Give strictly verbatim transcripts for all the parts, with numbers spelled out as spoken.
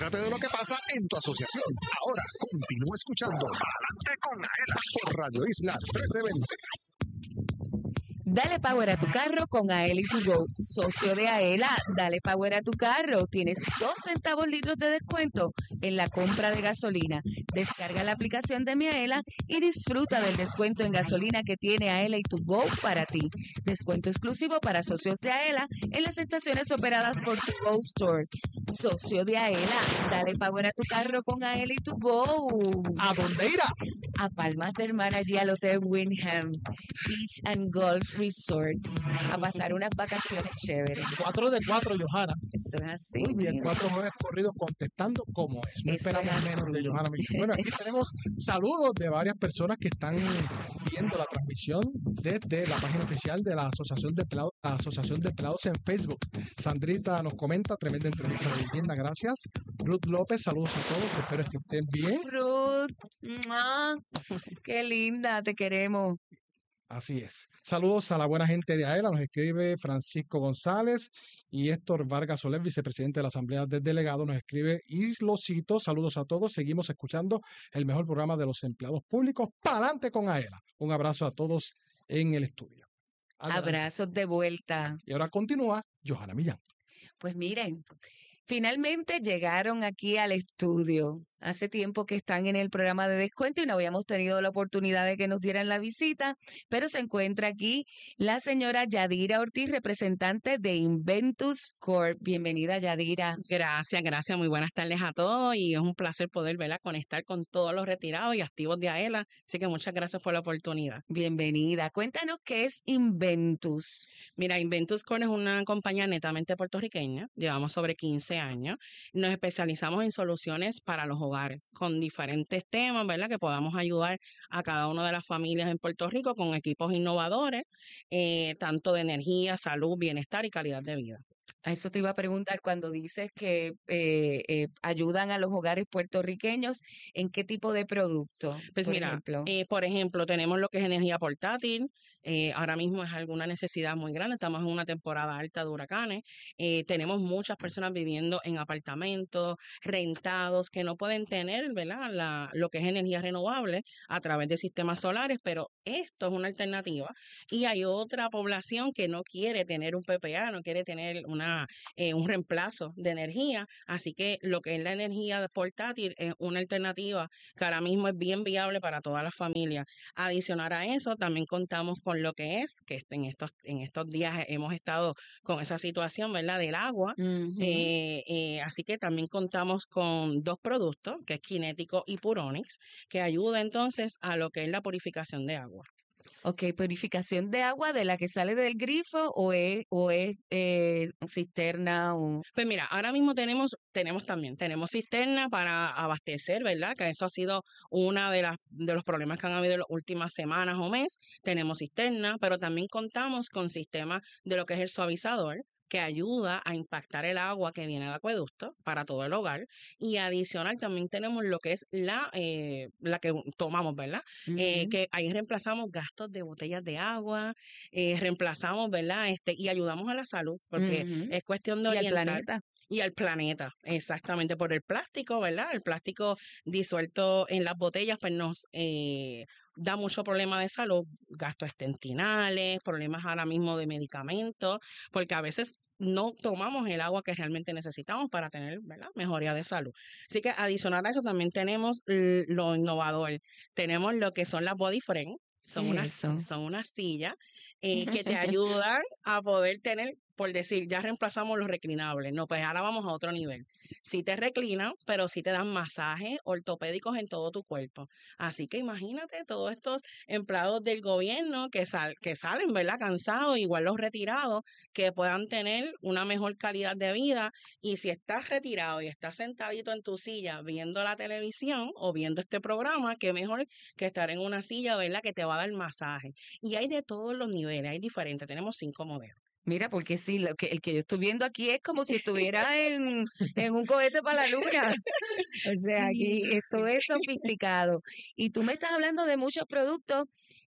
Entérate de lo que pasa en tu asociación. Ahora continúa escuchando Adelante con Aela por Radio Isla trece veinte. Dale power a tu carro con Aela y to Go. Socio de Aela, dale power a tu carro. Tienes dos centavos litros de descuento en la compra de gasolina. Descarga la aplicación de mi Aela y disfruta del descuento en gasolina que tiene Aela y to Go para ti. Descuento exclusivo para socios de Aela en las estaciones operadas por To Go Store. Socio de Aela, dale power a tu carro con Aela y to Go. ¿A dónde irá? A Palmas del Mar, allí al Hotel Wyndham Beach and Golf Resort, a pasar unas vacaciones chéveres. Cuatro de cuatro, Johanna. Eso es así. Muy bien, cuatro jóvenes corridos contestando como es. No Eso esperamos es menos así. de Johanna Millán. Bueno, aquí tenemos saludos de varias personas que están viendo la transmisión desde la página oficial de la Asociación de Empleados, la Asociación de Empleados en Facebook. Sandrita nos comenta, tremenda entrevista de vivienda, gracias. Ruth López, saludos a todos, espero que estén bien. Ruth, ¡mua! Qué linda, te queremos. Así es. Saludos a la buena gente de Aela, nos escribe Francisco González y Héctor Vargas Soler, vicepresidente de la Asamblea de Delegados, nos escribe Islocito, saludos a todos, seguimos escuchando el mejor programa de los empleados públicos, ¡pa'lante con Aela! Un abrazo a todos en el estudio. Adelante. Abrazos de vuelta. Y ahora continúa Johanna Millán. Pues miren, finalmente llegaron aquí al estudio. Hace tiempo que están en el programa de descuento y no habíamos tenido la oportunidad de que nos dieran la visita, pero se encuentra aquí la señora Yadira Ortiz, representante de Inventus Corp. Bienvenida, Yadira. Gracias, gracias. Muy buenas tardes a todos y es un placer poder, ¿verdad?, conectar con todos los retirados y activos de Aela. Así que muchas gracias por la oportunidad. Bienvenida. Cuéntanos qué es Inventus. Mira, Inventus Corp es una compañía netamente puertorriqueña. Llevamos sobre quince años. Nos especializamos en soluciones para los hogares con diferentes temas, ¿verdad?, que podamos ayudar a cada una de las familias en Puerto Rico con equipos innovadores, eh, tanto de energía, salud, bienestar y calidad de vida. A eso te iba a preguntar cuando dices que eh, eh, ayudan a los hogares puertorriqueños, ¿en qué tipo de producto? Pues por mira, ejemplo? eh, por ejemplo, tenemos lo que es energía portátil. Eh, ahora mismo es alguna necesidad muy grande. Estamos en una temporada alta de huracanes. Eh, tenemos muchas personas viviendo en apartamentos, rentados, que no pueden tener, ¿verdad?, la, lo que es energía renovable a través de sistemas solares, pero esto es una alternativa. Y hay otra población que no quiere tener un P P A, no quiere tener una Eh, un reemplazo de energía, así que lo que es la energía portátil es una alternativa que ahora mismo es bien viable para todas las familias. Adicional a eso, también contamos con lo que es, que en estos, en estos días hemos estado con esa situación, ¿verdad?, del agua, Ujú. eh, eh, así que también contamos con dos productos, que es Kinético y Puronix, que ayuda entonces a lo que es la purificación de agua. Ok, purificación de agua de la que sale del grifo o es, o es eh, cisterna o... Pues mira, ahora mismo tenemos, tenemos también, tenemos cisterna para abastecer, ¿verdad? Que eso ha sido una de las de los problemas que han habido en las últimas semanas o mes. Tenemos cisterna, pero también contamos con sistemas de lo que es el suavizador, que ayuda a impactar el agua que viene del acueducto para todo el hogar. Y adicional también tenemos lo que es la, eh, la que tomamos, ¿verdad? Ujú. Eh, que ahí reemplazamos gastos de botellas de agua, eh, reemplazamos, ¿verdad? Este, y ayudamos a la salud, porque Ujú. es cuestión de Y al orientar. planeta. Y al planeta, exactamente, por el plástico, ¿verdad? El plástico disuelto en las botellas, pues nos eh, da mucho problema de salud, gastos intestinales, problemas ahora mismo de medicamentos, porque a veces no tomamos el agua que realmente necesitamos para tener, ¿verdad?, mejoría de salud. Así que adicional a eso también tenemos l- lo innovador. Tenemos lo que son las body frame. Son ¿Qué es unas, eso? son unas sillas eh, que te ayudan a poder tener, por decir, ya reemplazamos los reclinables. No, pues ahora vamos a otro nivel. Sí te reclinan, pero sí te dan masajes ortopédicos en todo tu cuerpo. Así que imagínate todos estos empleados del gobierno que, sal, que salen, ¿verdad?, cansados, igual los retirados, que puedan tener una mejor calidad de vida. Y si estás retirado y estás sentadito en tu silla viendo la televisión o viendo este programa, qué mejor que estar en una silla, ¿verdad?, que te va a dar masaje. Y hay de todos los niveles, hay diferentes, tenemos cinco modelos. Mira, porque sí, lo que, el que yo estoy viendo aquí es como si estuviera en, en un cohete para la luna. O sea, aquí Sí, esto sí. es sofisticado. Y tú me estás hablando de muchos productos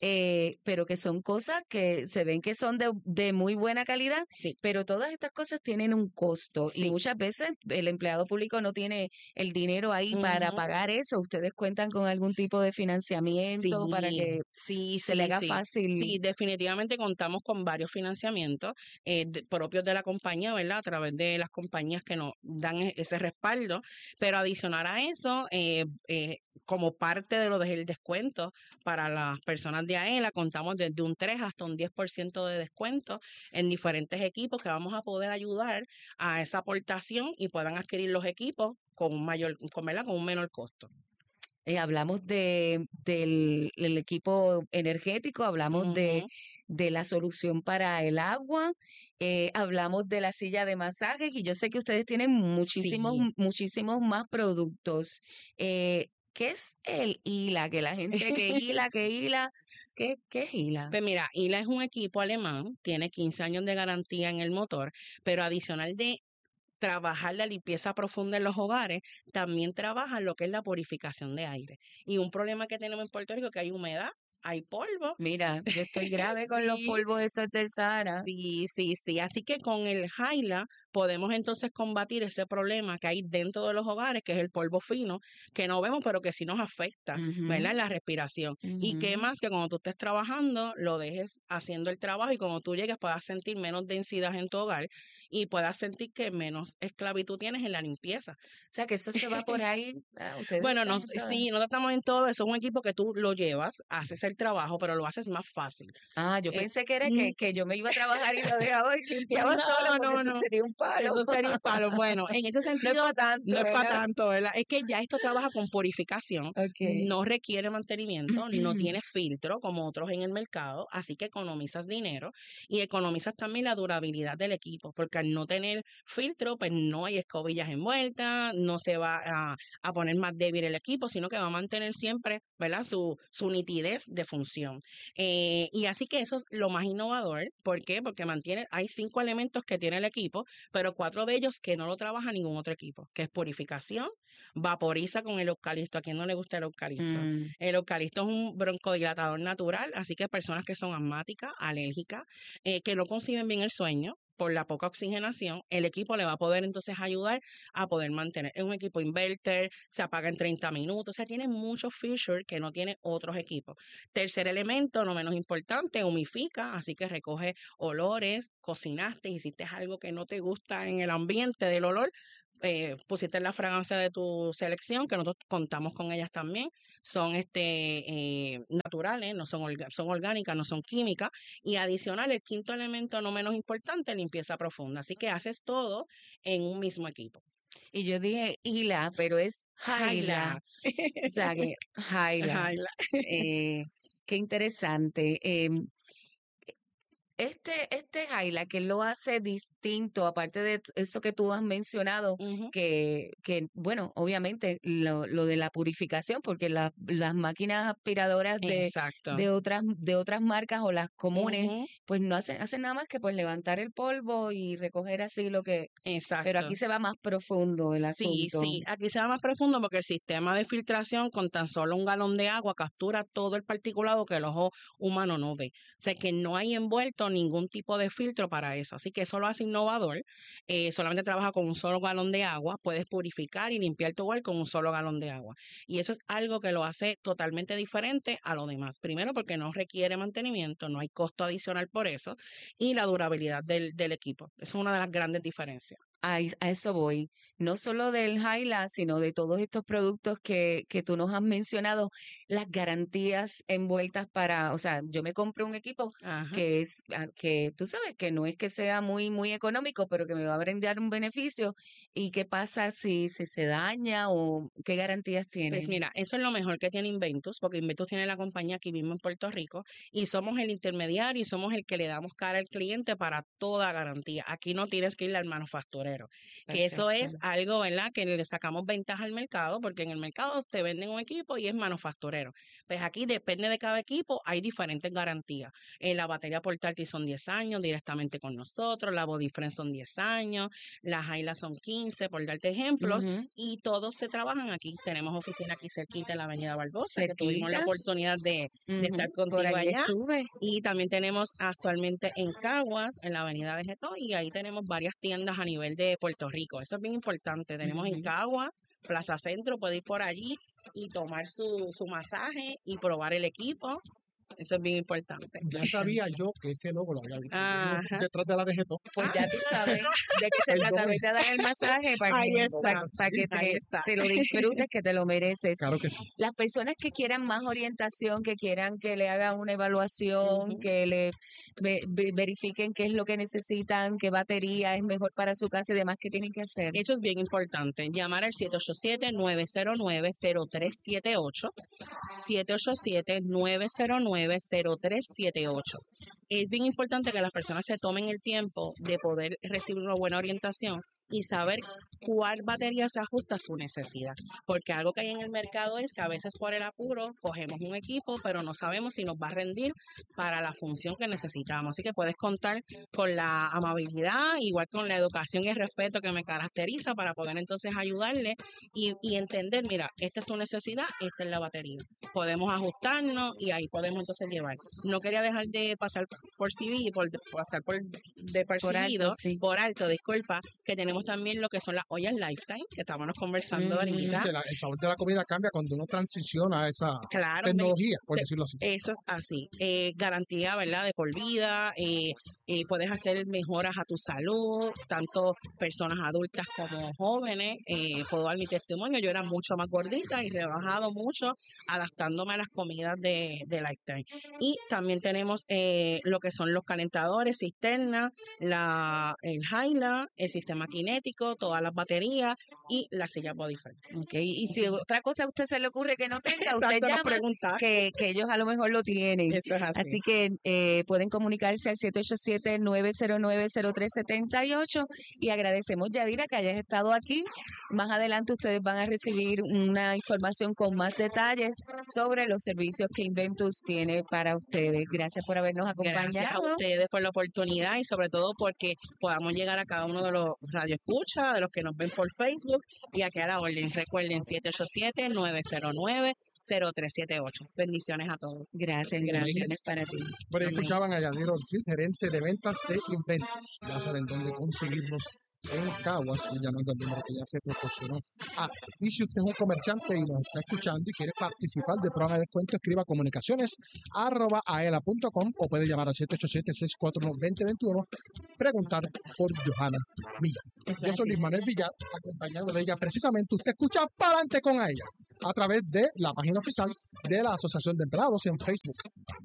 eh, pero que son cosas que se ven que son de, de muy buena calidad, Sí, pero todas estas cosas tienen un costo y sí. muchas veces el empleado público no tiene el dinero ahí para Ujú. pagar eso. ¿Ustedes cuentan con algún tipo de financiamiento para Sí, que sí, se le sí, haga sí. fácil? Sí, definitivamente contamos con varios financiamientos eh, de- propios de la compañía, ¿verdad? A través de las compañías que nos dan e- ese respaldo, pero adicional a eso, eh, eh, como parte de lo del descuento para las personas de AELA, contamos desde un tres hasta un diez por ciento de descuento en diferentes equipos que vamos a poder ayudar a esa aportación y puedan adquirir los equipos con un mayor, con, ¿verdad? Con un menor costo. Eh, hablamos de, del, el equipo energético, hablamos de, Ujú. de la solución para el agua, eh, hablamos de la silla de masajes y yo sé que ustedes tienen muchísimos, Sí. muchísimos más productos. Eh, ¿qué es el hila? Que la gente que hila, que hila, ¿qué, qué es hila? Pues mira, I L A es un equipo alemán, tiene quince años de garantía en el motor, pero adicional de trabajar la limpieza profunda en los hogares, también trabaja lo que es la purificación de aire. Y un problema que tenemos en Puerto Rico es que hay humedad, hay polvo. Mira, yo estoy grave con los Sí, polvos estos del Sahara. sí, sí, sí. Así que con el Jaila podemos entonces combatir ese problema que hay dentro de los hogares, que es el polvo fino, que no vemos, pero que sí nos afecta, ¿verdad? Ujú, En la respiración. Y qué ujú. más que cuando tú estés trabajando, lo dejes haciendo el trabajo y cuando tú llegues puedas sentir menos densidad en tu hogar y puedas sentir que menos esclavitud tienes en la limpieza. O sea, que eso se va por ahí. Ah, ustedes Bueno, están nos, en todas. sí, no tratamos en todo, eso es un equipo que tú lo llevas, haces el trabajo, pero lo haces más fácil. Ah, yo Eh, pensé que era mm, que, que yo me iba a trabajar y lo dejaba y limpiaba solo no, porque no, eso no. sería un palo. Eso sería un palo. Bueno, en ese No es sentido, para tanto, no es para ¿verdad? tanto, ¿verdad? Es que ya esto trabaja con purificación, Okay. no requiere mantenimiento, no tiene filtro como otros en el mercado, así que economizas dinero y economizas también la durabilidad del equipo, porque al no tener filtro, pues no hay escobillas envueltas, no se va a, a poner más débil el equipo, sino que va a mantener siempre, ¿verdad? Su, su nitidez de función. Eh, y así que eso es lo más innovador. ¿Por qué? Porque mantiene, hay cinco elementos que tiene el equipo, pero cuatro de ellos que no lo trabaja ningún otro equipo, que es purificación, vaporiza con el eucalipto. ¿A quién no le gusta el eucalipto? Mm, El eucalipto es un broncodilatador natural, así que personas que son asmáticas, alérgicas, eh, que no conciben bien el sueño, por la poca oxigenación, el equipo le va a poder entonces ayudar a poder mantener. Es un equipo inverter, se apaga en treinta minutos, o sea, tiene muchos features que no tiene otros equipos. Tercer elemento, no menos importante, humifica, así que recoge olores, cocinaste, hiciste algo que no te gusta en el ambiente del olor, eh, pusiste la fragancia de tu selección, que nosotros contamos con ellas también, son este eh, naturales, no son, orga- son orgánicas, no son químicas, y adicional, el quinto elemento no menos importante, limpieza profunda. Así que haces todo en un mismo equipo. y yo dije hila, pero es jaila. Jaila. O sea, que jaila. Jaila. Eh, qué interesante. Em, Este, este Jaila, que lo hace distinto, aparte de t- eso que tú has mencionado, Ujú. que, que bueno, obviamente lo, lo de la purificación, porque la- las máquinas aspiradoras de, Exacto. de otras, de otras marcas o las comunes, Ujú. pues no hacen, hacen nada más que pues levantar el polvo y recoger así lo que, pero Exacto. aquí se va más profundo el Sí, asunto. sí, aquí se va más profundo porque el sistema de filtración con tan solo un galón de agua captura todo el particulado que el ojo humano no ve. O sea que no hay envuelto ningún tipo de filtro para eso. Así que eso lo hace innovador. Eh, solamente trabaja con un solo galón de agua. Puedes purificar y limpiar tu hogar con un solo galón de agua. Y eso es algo que lo hace totalmente diferente a lo demás. Primero porque no requiere mantenimiento, no hay costo adicional por eso. Y la durabilidad del, del equipo. Esa es una de las grandes diferencias. A, es- a eso voy. No solo del Hyla, sino de todos estos productos que, que tú nos has mencionado, las garantías envueltas para, o sea, yo me compro un equipo Ajá. que es, ah, que tú sabes que no es que sea muy, muy económico, pero que me va a brindar un beneficio. ¿Y qué pasa si, si se daña o qué garantías Pues tiene? mira, eso es lo mejor que tiene Inventus, porque Inventus tiene la compañía aquí mismo en Puerto Rico y somos el intermediario y somos el que le damos cara al cliente para toda garantía. Aquí no tienes que ir al manufacturero. manufacturero, que eso es algo, ¿verdad?, que le sacamos ventaja al mercado, porque en el mercado te venden un equipo y es manufacturero. Pues aquí depende de cada equipo, hay diferentes garantías. Eh, la batería portátil son diez años directamente con nosotros, la Bodyframe son diez años, las Ayla son quince, por darte ejemplos, Ujú. y todos se trabajan aquí. Tenemos oficina aquí cerquita en la avenida Barbosa, que Cerquita. tuvimos la oportunidad de, de Ujú, estar por contigo ahí allá. estuve. Y también tenemos actualmente en Caguas, en la avenida Vegetón, y ahí tenemos varias tiendas a nivel de Puerto Rico. Eso es bien importante. Tenemos en Ujú. Caguas, Plaza Centro, puede ir por allí y tomar su, su masaje y probar el equipo. Eso es bien importante. Ya sabía yo que ese logo lo había visto. Yo Ajá. detrás de la Vegetón. Pues ya tú sabes de qué se trata. Perdón. Vete a dar el masaje para Ahí que, está, para, para que ahí te, está. te lo disfrutes, que te lo mereces. Claro que sí. Las personas que quieran más orientación, que quieran que le hagan una evaluación, Ujú. que le ve- ve- verifiquen qué es lo que necesitan, qué batería es mejor para su casa y demás, ¿qué tienen que hacer? Eso es bien importante. Llamar al siete ocho siete, nueve cero nueve, cero tres siete ocho. siete ocho siete, nueve cero nueve, cero tres siete ocho. Es bien importante que las personas se tomen el tiempo de poder recibir una buena orientación y saber cuál batería se ajusta a su necesidad. Porque algo que hay en el mercado es que a veces por el apuro cogemos un equipo, pero no sabemos si nos va a rendir para la función que necesitamos. Así que puedes contar con la amabilidad, igual con la educación y el respeto que me caracteriza para poder entonces ayudarle y, y entender, mira, esta es tu necesidad, esta es la batería. Podemos ajustarnos y ahí podemos entonces llevar. No quería dejar de pasar por civil, por pasar por de Por percibido, alto, sí. por alto, disculpa, que tenemos también lo que son las ollas Lifetime, que estábamos conversando Ujú. Sí, ahorita. que la- el sabor de la comida cambia cuando uno transiciona a esa Claro, ve- tecnología, por te- decirlo así. eso es así. Eh, garantía, ¿verdad? De por vida. eh, eh, puedes hacer mejoras a tu salud, tanto personas adultas como jóvenes. Eh, puedo dar mi testimonio. Yo era mucho más gordita y rebajado mucho, adaptándome a las comidas de, de Lifetime. Y también tenemos eh, lo que son los calentadores, cisternas, la, el Hyla, el sistema cinético, todas las baterías y la silla Bodyframe. Ok, y si otra cosa a usted se le ocurre que no tenga, usted Exacto, nos llama, pregunta. que, que ellos a lo mejor lo tienen. Eso es así. Así que eh, pueden comunicarse al siete ocho siete, nueve cero nueve, cero tres siete ocho y agradecemos, Yadira, que hayas estado aquí. Más adelante ustedes van a recibir una información con más detalles sobre los servicios que Inventus tiene para ustedes. Gracias por habernos acompañado. Gracias a ustedes por la oportunidad y sobre todo porque podamos llegar a cada uno de los radioescuchas, de los que nos ven por Facebook y aquí a la orden. Recuerden siete ocho siete, nueve cero nueve, cero tres siete ocho. Bendiciones a todos. Gracias, Gracias. bendiciones para ti. Bueno, Amén. escuchaban a Yadira Ortiz, gerente de ventas de Inventus. Ya saben dónde conseguirnos en Caguas, y llamando al número que ya se proporcionó. Ah, y si usted es un comerciante y nos está escuchando y quiere participar del programa de descuento, escriba comunicaciones arroba aela punto com o puede llamar al siete ocho siete, seis cuatro uno, dos cero dos uno, preguntar por Johanna Villar. Eso Yo es soy así. Luis Manuel Villar, acompañado de ella precisamente. Usted escucha Pa'lante con ella a través de la página oficial de la Asociación de Empleados en Facebook.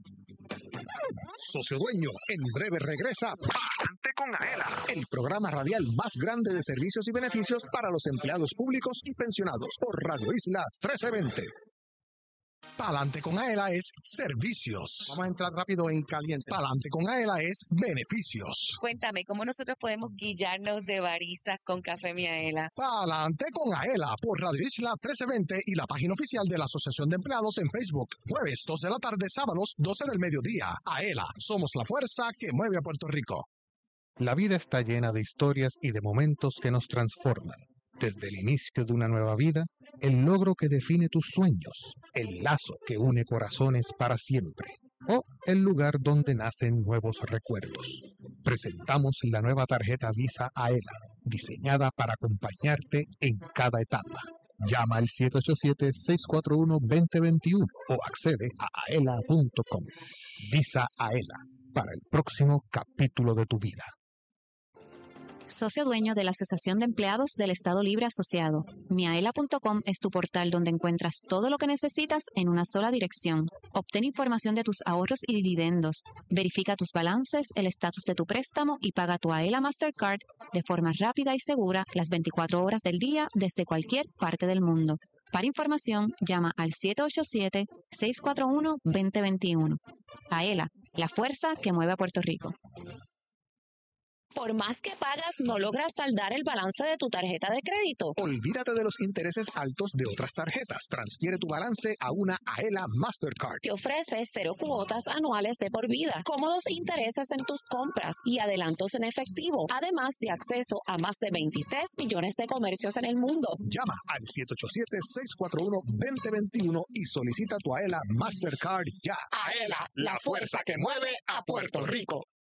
Socio Dueño, en breve regresa Pa'lante con Aela, el programa radial más grande de servicios y beneficios para los empleados públicos y pensionados por Radio Isla trece veinte. Pa'lante con Aela es servicios. Vamos a entrar rápido en caliente. Pa'lante con Aela es beneficios. Cuéntame, ¿cómo nosotros podemos guillarnos de baristas con Café Miaela? Pa'lante con Aela por Radio Isla trece veinte y la página oficial de la Asociación de Empleados en Facebook. Jueves dos de la tarde, sábados doce del mediodía. Aela, somos la fuerza que mueve a Puerto Rico. La vida está llena de historias y de momentos que nos transforman. Desde el inicio de una nueva vida, el logro que define tus sueños, el lazo que une corazones para siempre, o el lugar donde nacen nuevos recuerdos. Presentamos la nueva tarjeta Visa Aela, diseñada para acompañarte en cada etapa. Llama al siete ocho siete, seis cuatro uno, dos cero dos uno o accede a aela punto com. Visa Aela, para el próximo capítulo de tu vida. Socio dueño de la Asociación de Empleados del Estado Libre Asociado. Miaela punto com es tu portal donde encuentras todo lo que necesitas en una sola dirección. Obtén información de tus ahorros y dividendos. Verifica tus balances, el estatus de tu préstamo y paga tu Aela Mastercard de forma rápida y segura las veinticuatro horas del día desde cualquier parte del mundo. Para información, llama al siete ocho siete, seis cuatro uno, dos cero dos uno. Aela, la fuerza que mueve a Puerto Rico. Por más que pagas, no logras saldar el balance de tu tarjeta de crédito. Olvídate de los intereses altos de otras tarjetas. Transfiere tu balance a una Aela Mastercard. Te ofrece cero cuotas anuales de por vida, cómodos intereses en tus compras y adelantos en efectivo, además de acceso a más de veintitrés millones de comercios en el mundo. Llama al siete ocho siete, seis cuatro uno, dos cero dos uno y solicita tu Aela Mastercard ya. Aela, la fuerza que mueve a Puerto Rico.